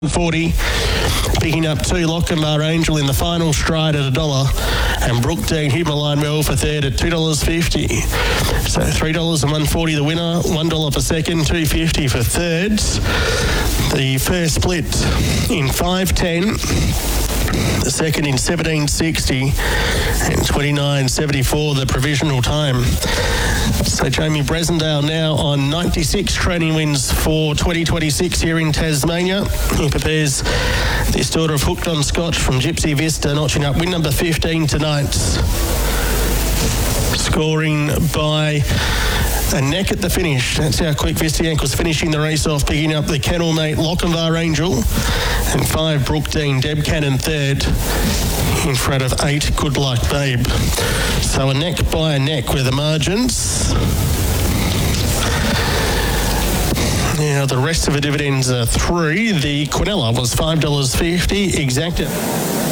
40, picking up 2 Lochinvar Angel in the final stride at $1, and Brookdean Himalayan Well for third at $2.50. So $3 and $1.40 the winner, $1 for second, $2.50 for thirds. The first split in 5.10. The second in 17.60 and 29.74 the provisional time. So Jamie Bresendale now on 96 training wins for 2026 here in Tasmania. He prepares this daughter of Hooked on Scotch from Gypsy Vista, notching up win number 15 tonight. Scoring by a neck at the finish. That's how quick Vista Yank finishing the race off, picking up the kennelmate Lochinvar Angel and 5 Brookdean Deb Cannon third in front of 8 Good Luck Babe. So a neck by a neck with the margins. Now the rest of the dividends are 3. The Quinella was $5.50 exacta.